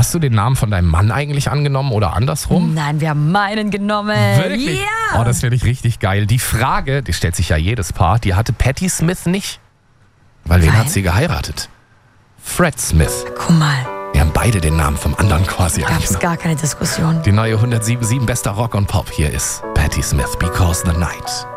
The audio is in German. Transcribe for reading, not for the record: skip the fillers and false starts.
Hast du den Namen von deinem Mann eigentlich angenommen oder andersrum? Nein, wir haben meinen genommen. Wirklich? Ja. Oh, das finde ich richtig geil. Die Frage, die stellt sich ja jedes Paar, die hatte Patti Smith nicht. Weil wen Nein. hat sie geheiratet? Fred Smith. Guck mal, Wir haben beide den Namen vom anderen quasi gab es angenommen. gar keine Diskussion. Die neue 107.7 bester Rock und Pop. Hier ist Patti Smith, Because the Night.